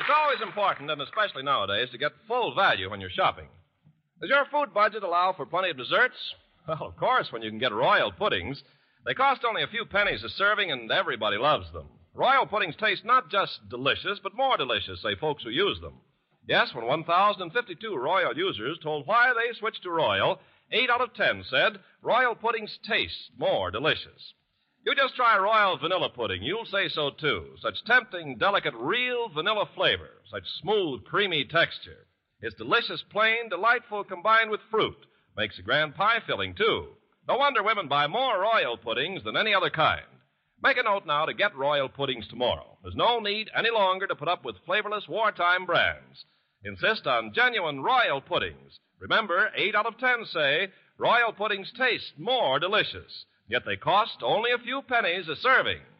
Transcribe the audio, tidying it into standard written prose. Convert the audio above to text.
It's always important, and especially nowadays, to get full value when you're shopping. Does your food budget allow for plenty of desserts? Well, of course, when you can get Royal puddings. They cost only a few pennies a serving, and everybody loves them. Royal puddings taste not just delicious, but more delicious, say folks who use them. Yes, when 1,052 Royal users told why they switched to Royal, 8 out of 10 said Royal puddings taste more delicious. You just try Royal vanilla pudding. You'll say so, too. Such tempting, delicate, real vanilla flavor. Such smooth, creamy texture. It's delicious, plain, delightful, combined with fruit. Makes a grand pie filling, too. No wonder women buy more Royal puddings than any other kind. Make a note now to get Royal puddings tomorrow. There's no need any longer to put up with flavorless wartime brands. Insist on genuine Royal puddings. Remember, 8 out of 10 say Royal puddings taste more delicious. Yet they cost only a few pennies a serving.